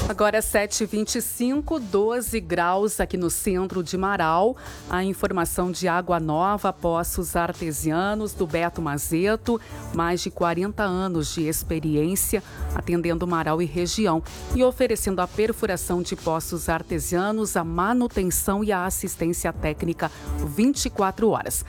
Agora 7h25, 12 graus aqui no centro de Marau. A informação de Água Nova, Poços Artesianos, do Beto Mazeto. Mais de 40 anos de experiência atendendo Marau e região e oferecendo a perfuração de poços artesianos, a manutenção e a assistência técnica 24 horas.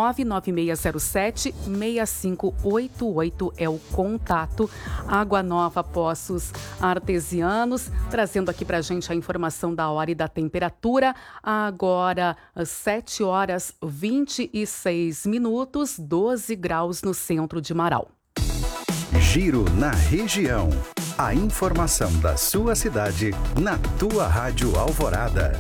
99607-6588 é o contato. Água Nova, Poços Artesianos. Trazendo aqui pra gente a informação da hora e da temperatura. Agora, 7h26, 12 graus no centro de Marau. Giro na região. A informação da sua cidade, na tua Rádio Alvorada.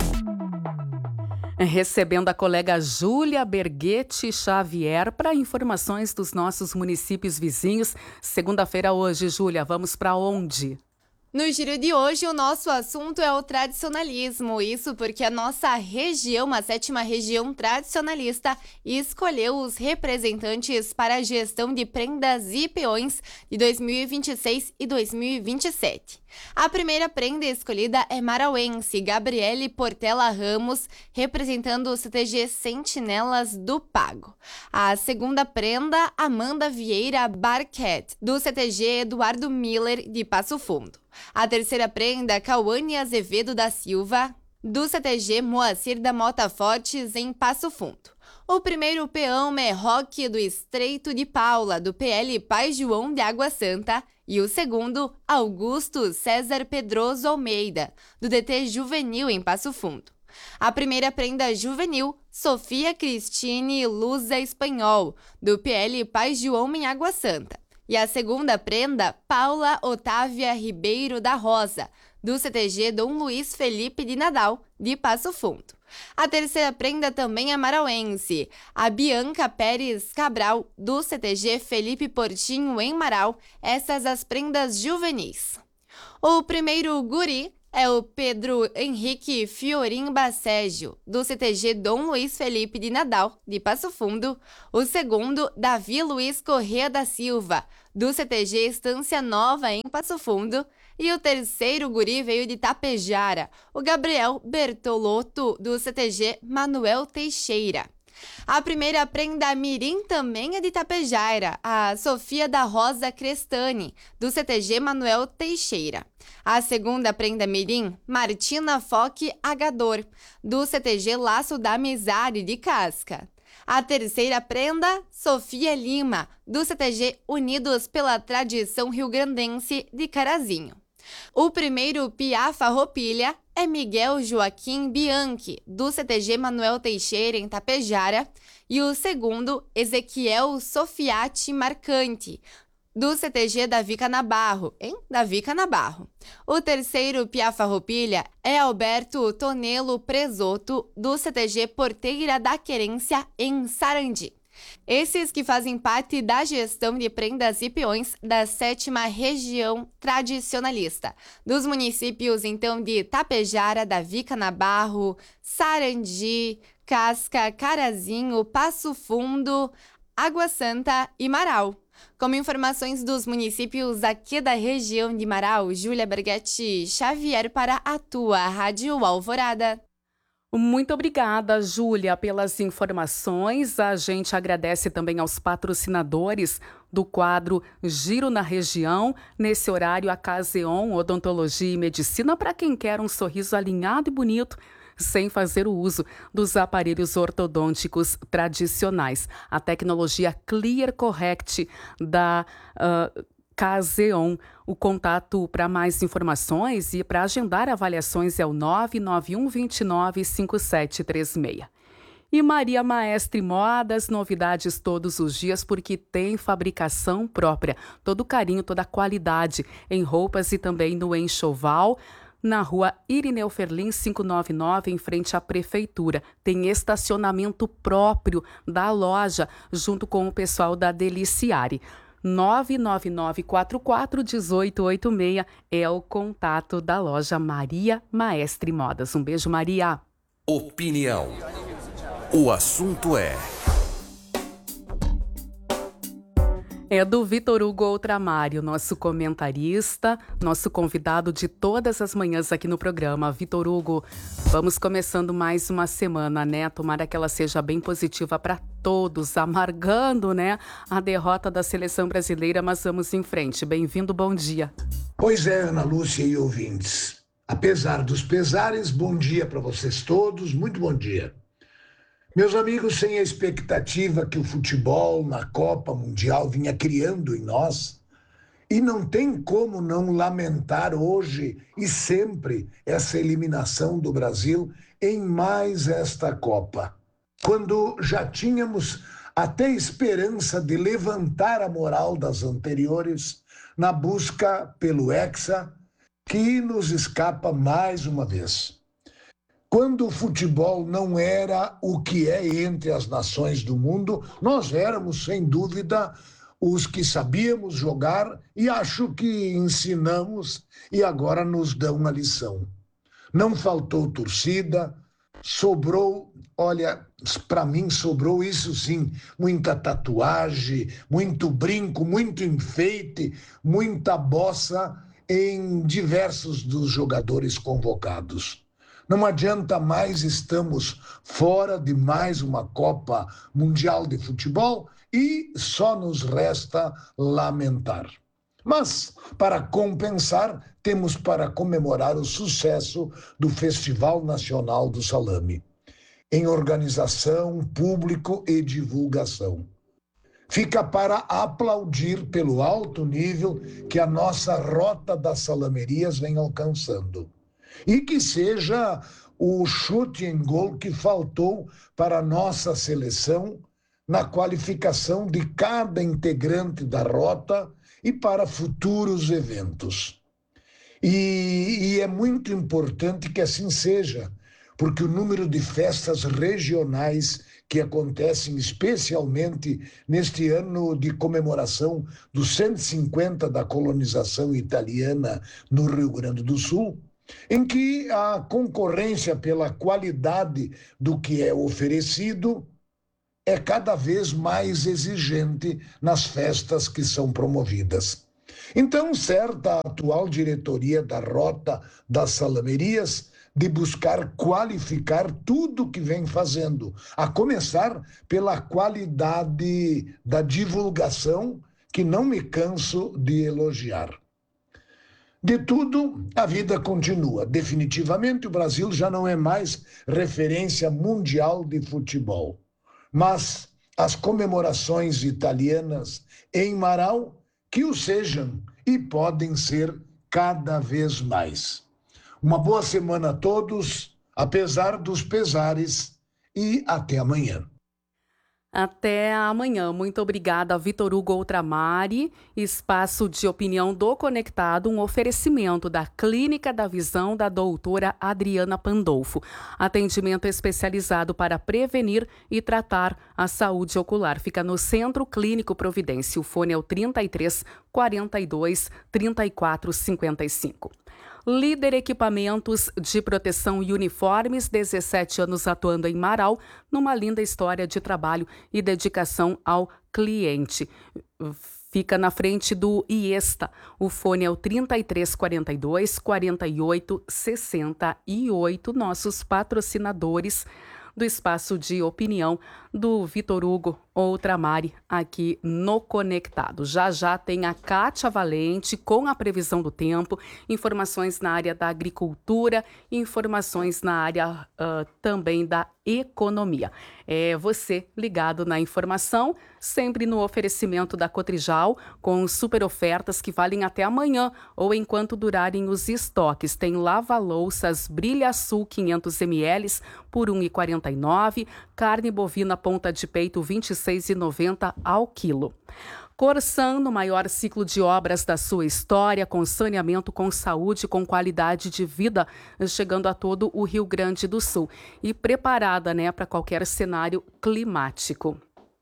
Recebendo a colega Júlia Berghetti Xavier para informações dos nossos municípios vizinhos. Segunda-feira hoje, Júlia, vamos para onde? No giro de hoje, o nosso assunto é o tradicionalismo. Isso porque a nossa região, a 7ª região tradicionalista, escolheu os representantes para a gestão de prendas e peões de 2026 e 2027. A primeira prenda escolhida é marauense, Gabriele Portela Ramos, representando o CTG Sentinelas do Pago. A segunda prenda, Amanda Vieira Barquet, do CTG Eduardo Miller, de Passo Fundo. A terceira prenda, Cauane Azevedo da Silva, do CTG Moacir da Mota Fortes, em Passo Fundo. O primeiro peão é Roque do Estreito de Paula, do PL Pai João de Água Santa, e o segundo, Augusto César Pedroso Almeida, do DT Juvenil, em Passo Fundo. A primeira prenda juvenil, Sofia Cristine Luza Espanhol, do PL Pai João em Água Santa. E a segunda prenda, Paula Otávia Ribeiro da Rosa, do CTG Dom Luiz Felipe de Nadal, de Passo Fundo. A terceira prenda também é marauense, a Bianca Pérez Cabral, do CTG Felipe Portinho, em Marau, essas as prendas juvenis. O primeiro guri é o Pedro Henrique Fiorim Bacégio, do CTG Dom Luiz Felipe de Nadal, de Passo Fundo. O segundo, Davi Luiz Corrêa da Silva, do CTG Estância Nova, em Passo Fundo. E o terceiro guri veio de Tapejara, o Gabriel Bertolotto, do CTG Manuel Teixeira. A primeira prenda mirim também é de Tapejara, a Sofia da Rosa Crestani, do CTG Manuel Teixeira. A segunda prenda mirim, Martina Foque Agador, do CTG Laço da Amizade, de Casca. A terceira prenda, Sofia Lima, do CTG Unidos pela Tradição Rio-Grandense, de Carazinho. O primeiro Piá Farroupilha é Miguel Joaquim Bianchi, do CTG Manuel Teixeira, em Tapejara, e o segundo, Ezequiel Sofiati Marcante, do CTG Davi Canabarro, em Davi Canabarro. O terceiro Piá Farroupilha é Alberto Tonelo Presoto, do CTG Porteira da Querência, em Sarandi. Esses que fazem parte da gestão de prendas e peões da 7ª região tradicionalista, dos municípios então de Tapejara, Davi Canabarro, Sarandi, Casca, Carazinho, Passo Fundo, Água Santa e Marau. Como informações dos municípios aqui da região de Marau, Júlia Berghetti Xavier para a tua Rádio Alvorada. Muito obrigada, Júlia, pelas informações. A gente agradece também aos patrocinadores do quadro Giro na Região. Nesse horário, a Caseon Odontologia e Medicina, para quem quer um sorriso alinhado e bonito, sem fazer o uso dos aparelhos ortodônticos tradicionais. A tecnologia Clear Correct da Caseon. O contato para mais informações e para agendar avaliações é o 991 29 5736. E Maria Maestre Modas, novidades todos os dias, porque tem fabricação própria. Todo carinho, toda qualidade em roupas e também no enxoval. Na rua Irineu Ferlin, 599, em frente à Prefeitura. Tem estacionamento próprio da loja, junto com o pessoal da Deliciare. 999441886 é o contato da loja Maria Maestre Modas. Um beijo, Maria. Opinião. O assunto é... É do Vitor Hugo Outramari, o nosso comentarista, nosso convidado de todas as manhãs aqui no programa. Vitor Hugo, vamos começando mais uma semana, né? Tomara que ela seja bem positiva para todos, amargando, né, a derrota da seleção brasileira, mas vamos em frente. Bem-vindo, bom dia. Pois é, Ana Lúcia e ouvintes. Apesar dos pesares, bom dia para vocês todos, muito bom dia. Meus amigos, sem a expectativa que o futebol na Copa Mundial vinha criando em nós, e não tem como não lamentar hoje e sempre essa eliminação do Brasil em mais esta Copa, quando já tínhamos até esperança de levantar a moral das anteriores na busca pelo Hexa, que nos escapa mais uma vez. Quando o futebol não era o que é entre as nações do mundo, nós éramos, sem dúvida, os que sabíamos jogar e acho que ensinamos e agora nos dão uma lição. Não faltou torcida, sobrou, olha, para mim sobrou isso sim, muita tatuagem, muito brinco, muito enfeite, muita bossa em diversos dos jogadores convocados. Não adianta mais, estamos fora de mais uma Copa Mundial de Futebol e só nos resta lamentar. Mas, para compensar, temos para comemorar o sucesso do Festival Nacional do Salame, em organização, público e divulgação. Fica para aplaudir pelo alto nível que a nossa rota das salamerias vem alcançando. E que seja o chute em gol que faltou para a nossa seleção na qualificação de cada integrante da rota e para futuros eventos. E é muito importante que assim seja, porque o número de festas regionais que acontecem especialmente neste ano de comemoração dos 150 da colonização italiana no Rio Grande do Sul, em que a concorrência pela qualidade do que é oferecido é cada vez mais exigente nas festas que são promovidas. Então, certa a atual diretoria da Rota das Salamerias de buscar qualificar tudo que vem fazendo, a começar pela qualidade da divulgação, que não me canso de elogiar. De tudo, a vida continua. Definitivamente, o Brasil já não é mais referência mundial de futebol. Mas as comemorações italianas em Marau, que o sejam e podem ser cada vez mais. Uma boa semana a todos, apesar dos pesares, e até amanhã. Até amanhã. Muito obrigada, Vitor Hugo Outramari. Espaço de opinião do Conectado, um oferecimento da Clínica da Visão da doutora Adriana Pandolfo. Atendimento especializado para prevenir e tratar a saúde ocular. Fica no Centro Clínico Providência. O fone é o 33 42 34 55. Líder Equipamentos de Proteção e Uniformes, 17 anos atuando em Marau, numa linda história de trabalho e dedicação ao cliente. Fica na frente do IESTA. O fone é o 33 42 48 68. Nossos patrocinadores do espaço de opinião do Vitor Hugo Outramari aqui no Conectado. Já tem a Kátia Valente com a previsão do tempo, informações na área da agricultura, informações na área também da economia. É você ligado na informação, sempre no oferecimento da Cotrijal, com super ofertas que valem até amanhã ou enquanto durarem os estoques. Tem lava-louças Brilha Sul 500 ml por R$ 1,49, carne bovina ponta de peito R$ 26,90 ao quilo. Corsan, no maior ciclo de obras da sua história, com saneamento, com saúde, com qualidade de vida, chegando a todo o Rio Grande do Sul e preparada, para qualquer cenário climático.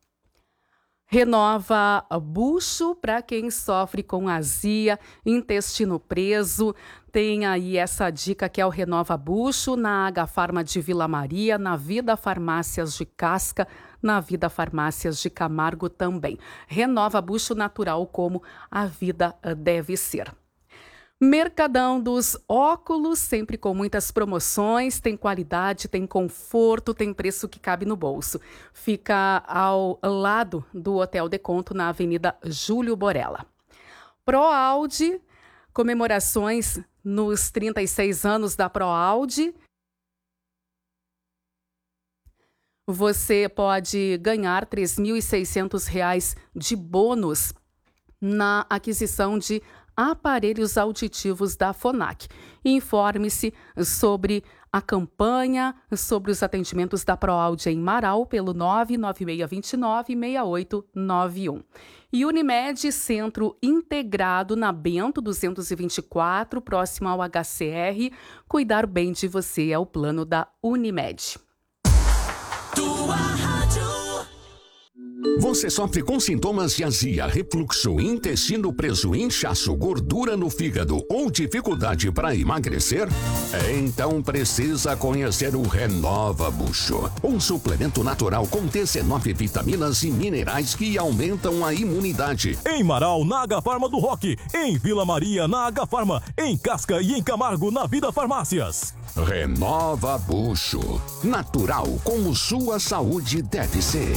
Renova bucho para quem sofre com azia, intestino preso. Tem aí essa dica que é o Renova Bucho na H Farma de Vila Maria, na Vida Farmácias de Casca, na Vida Farmácias de Camargo também. Renova Bucho Natural como a vida deve ser. Mercadão dos Óculos, sempre com muitas promoções, tem qualidade, tem conforto, tem preço que cabe no bolso. Fica ao lado do Hotel Deconto, na Avenida Júlio Borella. ProAude, comemorações nos 36 anos da ProAude. Você pode ganhar R$ 3.600 de bônus na aquisição de aparelhos auditivos da FONAC. Informe-se sobre a campanha, sobre os atendimentos da ProAude em Marau pelo 99629-6891. E Unimed, Centro Integrado na Bento 224, próximo ao HCR. Cuidar bem de você é o plano da Unimed. Tua rádio. Você sofre com sintomas de azia, refluxo, intestino preso, inchaço, gordura no fígado ou dificuldade para emagrecer? Então precisa conhecer o Renova Bucho, um suplemento natural com 19 vitaminas e minerais que aumentam a imunidade. Em Marau, na Agafarma do Roque, em Vila Maria, na Agafarma, em Casca e em Camargo, na Vida Farmácias. Renova Bucho, natural como sua saúde deve ser.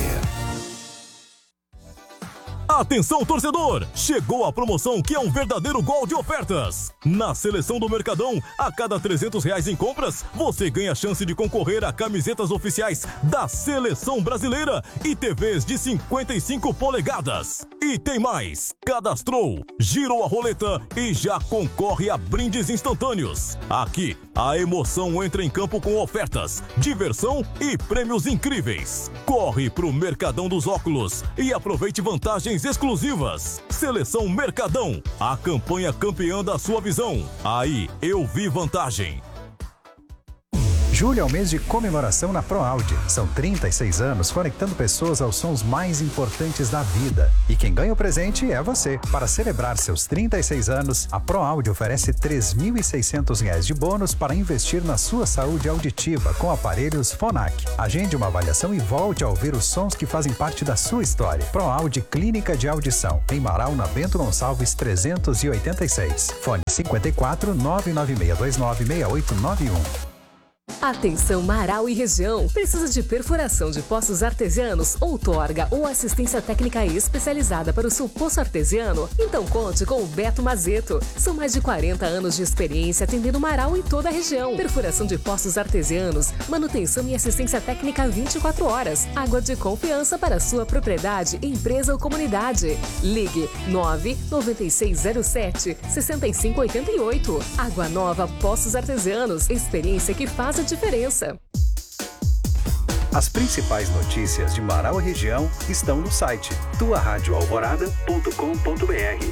Atenção, torcedor! Chegou a promoção que é um verdadeiro gol de ofertas. Na seleção do Mercadão, a cada R$300 em compras, você ganha a chance de concorrer a camisetas oficiais da Seleção Brasileira e TVs de 55 polegadas. E tem mais! Cadastrou, girou a roleta e já concorre a brindes instantâneos. Aqui, a emoção entra em campo com ofertas, diversão e prêmios incríveis. Corre pro Mercadão dos Óculos e aproveite vantagens exclusivas. Seleção Mercadão, a campanha campeã da sua visão. Aí eu vi vantagem. Julho é o mês de comemoração na ProAude. São 36 anos conectando pessoas aos sons mais importantes da vida. E quem ganha o presente é você. Para celebrar seus 36 anos, a ProAude oferece R$ 3.600 de bônus para investir na sua saúde auditiva com aparelhos FONAC. Agende uma avaliação e volte a ouvir os sons que fazem parte da sua história. ProAude Clínica de Audição, em Marau, na Bento Gonçalves 386. Fone 54 99629 6891. Atenção Marau e região. Precisa de perfuração de poços artesianos, outorga ou assistência técnica especializada para o seu poço artesiano? Então conte com o Beto Mazeto. São mais de 40 anos de experiência atendendo Marau e toda a região. Perfuração de poços artesianos, manutenção e assistência técnica 24 horas. Água de confiança para sua propriedade, empresa ou comunidade. Ligue 99607-6588. Água Nova Poços Artesianos. Experiência que faz a diferença. As principais notícias de Marau e região estão no site tuaradioalvorada.com.br.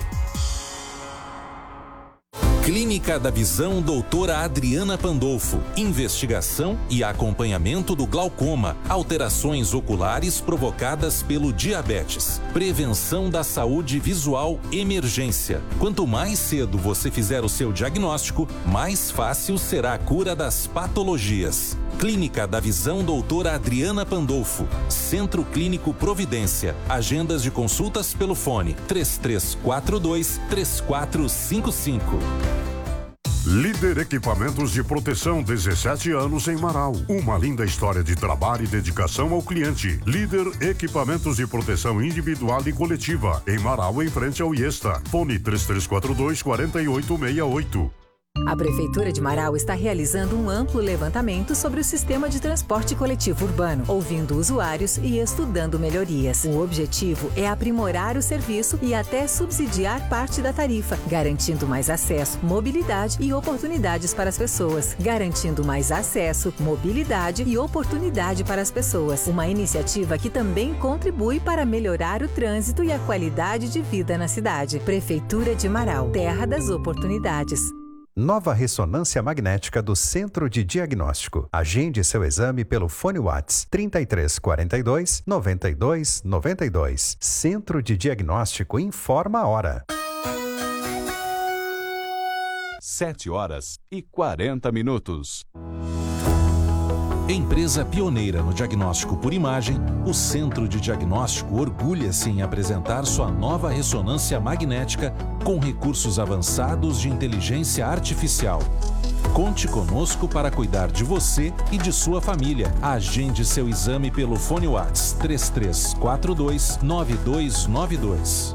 Clínica da Visão Doutora Adriana Pandolfo. Investigação e acompanhamento do glaucoma, alterações oculares provocadas pelo diabetes, prevenção da saúde visual, emergência. Quanto mais cedo você fizer o seu diagnóstico, mais fácil será a cura das patologias. Clínica da Visão Doutora Adriana Pandolfo. Centro Clínico Providência. Agendas de consultas pelo fone 3342-3455. Líder Equipamentos de Proteção, 17 anos em Marau. Uma linda história de trabalho e dedicação ao cliente. Líder Equipamentos de Proteção Individual e Coletiva. Em Marau, em frente ao IESTA. Fone 3342-4868. A Prefeitura de Marau está realizando um amplo levantamento sobre o sistema de transporte coletivo urbano, ouvindo usuários e estudando melhorias. O objetivo é aprimorar o serviço e até subsidiar parte da tarifa, garantindo mais acesso, mobilidade e oportunidades para as pessoas. Garantindo mais acesso, mobilidade e oportunidade para as pessoas. Uma iniciativa que também contribui para melhorar o trânsito e a qualidade de vida na cidade. Prefeitura de Marau, terra das oportunidades. Nova ressonância magnética do Centro de Diagnóstico. Agende seu exame pelo fone Whats 3342 9292. Centro de Diagnóstico informa a hora. 7h40. Empresa pioneira no diagnóstico por imagem, o Centro de Diagnóstico orgulha-se em apresentar sua nova ressonância magnética com recursos avançados de inteligência artificial. Conte conosco para cuidar de você e de sua família. Agende seu exame pelo fone WhatsApp 3342-9292.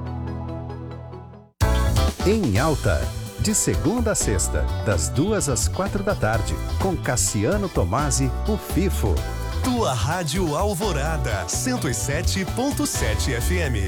Em Alta, de segunda a sexta, das 2 às 4 da tarde, com Cassiano Tomasi, o FIFO. Tua Rádio Alvorada, 107.7 FM.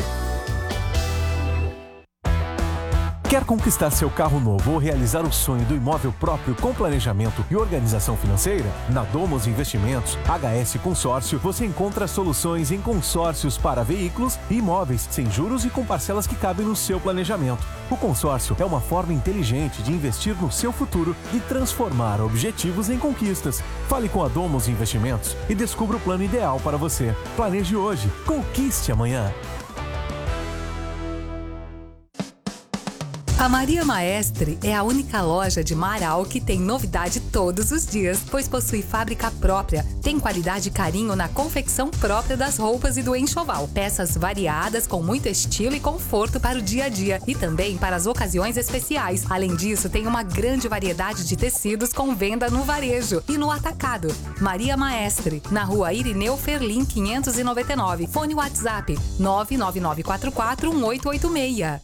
Quer conquistar seu carro novo ou realizar o sonho do imóvel próprio com planejamento e organização financeira? Na Domos Investimentos, HS Consórcio, você encontra soluções em consórcios para veículos e imóveis, sem juros e com parcelas que cabem no seu planejamento. O consórcio é uma forma inteligente de investir no seu futuro e transformar objetivos em conquistas. Fale com a Domos Investimentos e descubra o plano ideal para você. Planeje hoje, conquiste amanhã. A Maria Maestre é a única loja de Marau que tem novidade todos os dias, pois possui fábrica própria, tem qualidade e carinho na confecção própria das roupas e do enxoval. Peças variadas com muito estilo e conforto para o dia a dia e também para as ocasiões especiais. Além disso, tem uma grande variedade de tecidos com venda no varejo e no atacado. Maria Maestre, na rua Irineu Ferlin 599. Fone WhatsApp 999441886.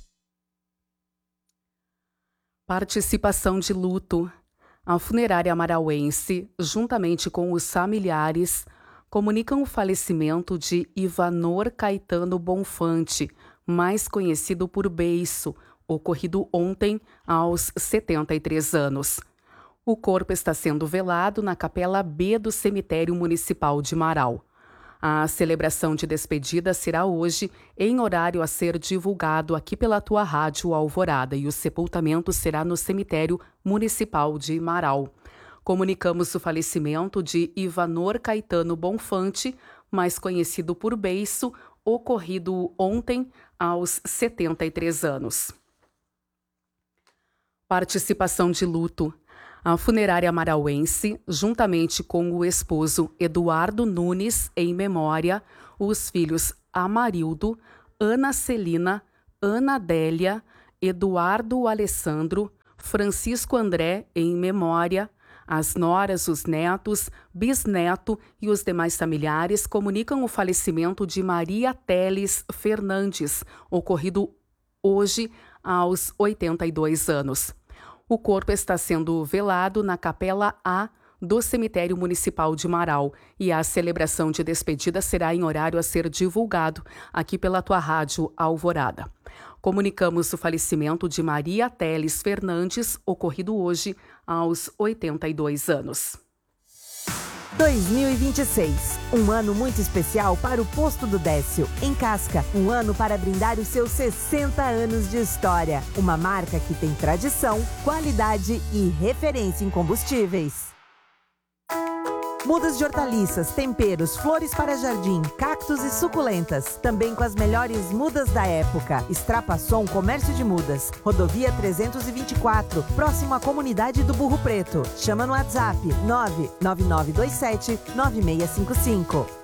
Participação de luto. A funerária marauense, juntamente com os familiares, comunicam o falecimento de Ivanor Caetano Bonfante, mais conhecido por Beiço, ocorrido ontem aos 73 anos. O corpo está sendo velado na Capela B do Cemitério Municipal de Marau. A celebração de despedida será hoje, em horário a ser divulgado aqui pela tua rádio Alvorada, e o sepultamento será no Cemitério Municipal de Marau. Comunicamos o falecimento de Ivanor Caetano Bonfante, mais conhecido por Beiço, ocorrido ontem aos 73 anos. Participação de luto. A funerária marauense, juntamente com o esposo Eduardo Nunes, em memória, os filhos Amarildo, Ana Celina, Ana Adélia, Eduardo Alessandro, Francisco André, em memória, as noras, os netos, bisneto e os demais familiares comunicam o falecimento de Maria Teles Fernandes, ocorrido hoje aos 82 anos. O corpo está sendo velado na Capela A do Cemitério Municipal de Marau e a celebração de despedida será em horário a ser divulgado aqui pela tua rádio Alvorada. Comunicamos o falecimento de Maria Teles Fernandes, ocorrido hoje aos 82 anos. 2026, um ano muito especial para o Posto do Décio, em Casca. Um ano para brindar os seus 60 anos de história. Uma marca que tem tradição, qualidade e referência em combustíveis. Mudas de hortaliças, temperos, flores para jardim, cactos e suculentas. Também com as melhores mudas da época. Extrapasson Comércio de Mudas. Rodovia 324, próximo à comunidade do Burro Preto. Chama no WhatsApp 99927-9655.